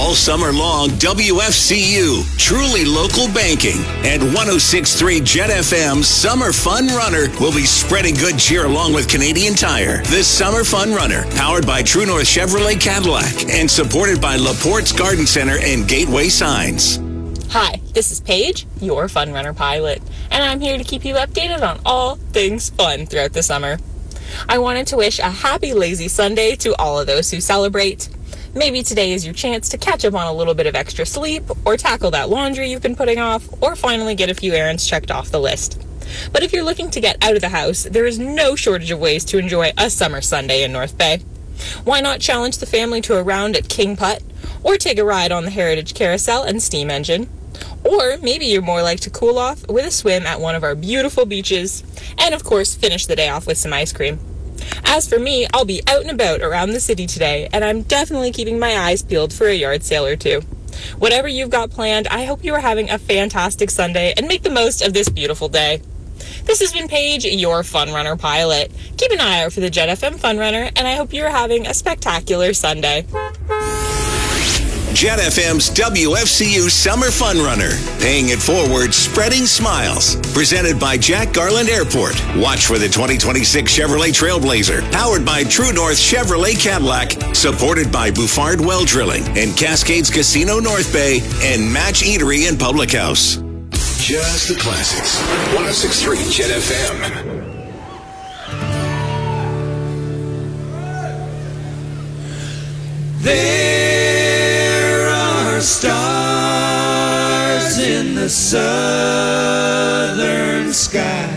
All summer long, WFCU, truly local banking, and 106.3 Jet FM's Summer Fun Runner will be spreading good cheer along with Canadian Tire. This Summer Fun Runner, powered by True North Chevrolet Cadillac and supported by LaPorte's Garden Center and Gateway Signs. Hi, this is Paige, your Fun Runner pilot, and I'm here to keep you updated on all things fun throughout the summer. I wanted to wish a happy lazy Sunday to all of those who celebrate. Maybe today is your chance to catch up on a little bit of extra sleep, or tackle that laundry you've been putting off, or finally get a few errands checked off the list. But if you're looking to get out of the house, there is no shortage of ways to enjoy a summer Sunday in North Bay. Why not challenge the family to a round at King Putt, or take a ride on the Heritage Carousel and Steam Engine? Or maybe you're more like to cool off with a swim at one of our beautiful beaches, and of course finish the day off with some ice cream. As for me, I'll be out and about around the city today, and I'm definitely keeping my eyes peeled for a yard sale or two. Whatever you've got planned, I hope you are having a fantastic Sunday and make the most of this beautiful day. This has been Paige, your Fun Runner pilot. Keep an eye out for the Jet FM Fun Runner, and I hope you're having a spectacular Sunday. Jet FM's WFCU Summer Fun Runner, paying it forward, spreading smiles. Presented by Jack Garland Airport. Watch for the 2026 Chevrolet Trailblazer, powered by True North Chevrolet Cadillac, supported by Bouffard Well Drilling and Cascades Casino North Bay and Match Eatery and Public House. Just the classics. 106.3 Jet FM. There are stars in the southern sky.